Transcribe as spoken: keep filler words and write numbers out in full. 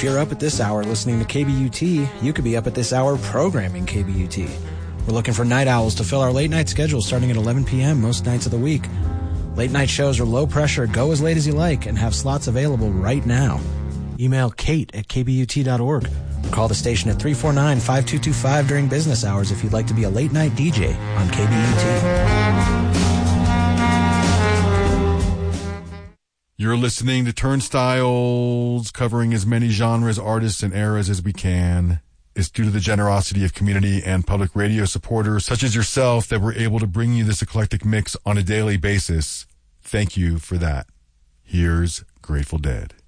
If you're up at this hour listening to K B U T, you could be up at this hour programming K B U T. We're looking for night owls to fill our late night schedule starting at eleven p.m. most nights of the week. Late night shows are low pressure, go as late as you like, and have slots available right now. Email Kate at k b u t dot org or call the station at three four nine, five two two five during business hours if you'd like to be a late night D J on K B U T. You're listening to Turnstiles, covering as many genres, artists, and eras as we can. It's due to the generosity of community and public radio supporters such as yourself that we're able to bring you this eclectic mix on a daily basis. Thank you for that. Here's Grateful Dead.